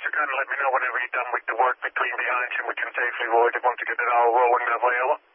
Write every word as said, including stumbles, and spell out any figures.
so kind of let me know whenever you're done with the work between behinds and we can safely roll it. I want to get it all rolling that way, over.